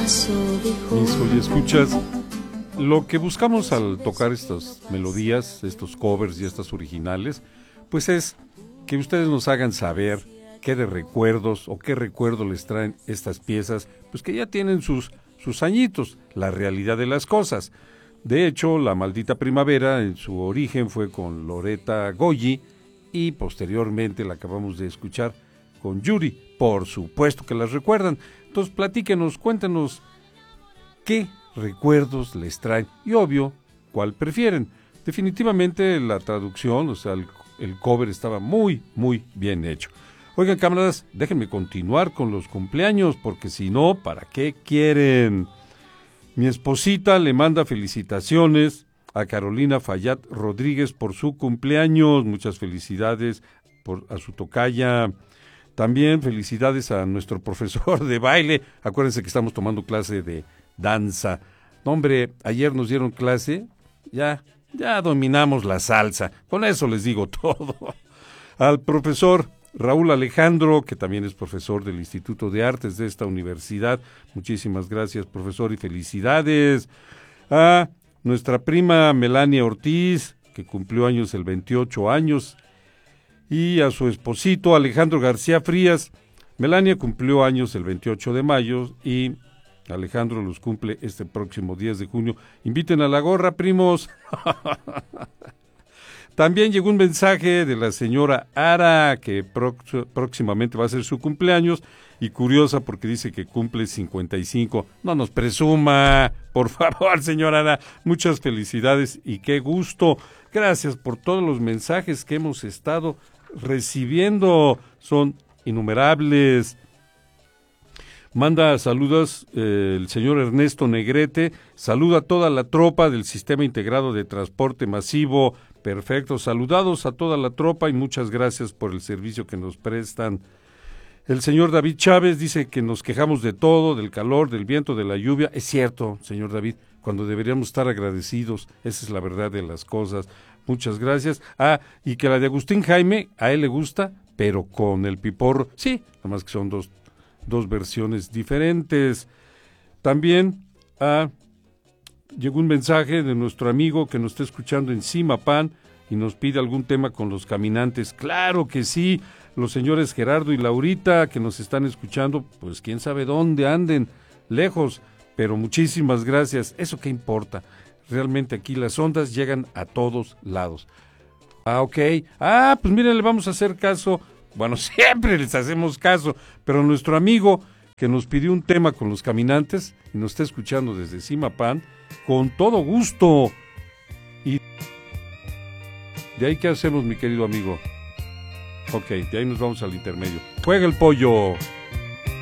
Mis escuchas, lo que buscamos al tocar estas melodías, estos covers y estas originales, pues es que ustedes nos hagan saber qué de recuerdos o qué recuerdo les traen estas piezas, pues que ya tienen sus añitos, la realidad de las cosas. De hecho, La Maldita Primavera en su origen fue con Loretta Goggi y posteriormente la acabamos de escuchar con Yuri. Por supuesto que las recuerdan. Entonces platíquenos, cuéntenos qué recuerdos les traen y obvio, cuál prefieren. Definitivamente la traducción, o sea, el cover estaba muy, muy bien hecho. Oigan, camaradas, déjenme continuar con los cumpleaños, porque si no, ¿para qué quieren? Mi esposita le manda felicitaciones a Carolina Fayad Rodríguez por su cumpleaños. Muchas felicidades a su tocaya. También felicidades a nuestro profesor de baile. Acuérdense que estamos tomando clase de danza. No, hombre, ayer nos dieron clase, ya dominamos la salsa. Con eso les digo todo. Al profesor Raúl Alejandro, que también es profesor del Instituto de Artes de esta universidad. Muchísimas gracias, profesor, y felicidades. A nuestra prima Melania Ortiz, que cumplió años el 28 años. Y a su esposito Alejandro García Frías. Melania cumplió años el 28 de mayo y Alejandro los cumple este próximo 10 de junio. Inviten a la gorra, primos. También llegó un mensaje de la señora Ara, que próximamente va a ser su cumpleaños, y curiosa porque dice que cumple 55. No nos presuma, por favor, señora Ara. Muchas felicidades y qué gusto. Gracias por todos los mensajes que hemos estado recibiendo. Son innumerables. Manda saludos el señor Ernesto Negrete. Saluda a toda la tropa del Sistema Integrado de Transporte Masivo. Perfecto. Saludados a toda la tropa y muchas gracias por el servicio que nos prestan. El señor David Chávez dice que nos quejamos de todo, del calor, del viento, de la lluvia. Es cierto, señor David, cuando deberíamos estar agradecidos. Esa es la verdad de las cosas. Muchas gracias. Y que la de Agustín Jaime, a él le gusta, pero con el piporro. Sí, nada más que son dos versiones diferentes. También llegó un mensaje de nuestro amigo que nos está escuchando en Zimapán y nos pide algún tema con Los Caminantes. Claro que sí, los señores Gerardo y Laurita que nos están escuchando, pues quién sabe dónde anden, lejos, pero muchísimas gracias. ¿Eso qué importa? Realmente aquí las ondas llegan a todos lados. Ok. Pues miren, le vamos a hacer caso. Bueno, siempre les hacemos caso, pero nuestro amigo que nos pidió un tema con Los Caminantes y nos está escuchando desde Zimapán, con todo gusto. ¿Y de ahí qué hacemos, mi querido amigo? Ok, de ahí nos vamos al intermedio. ¡Juega el pollo!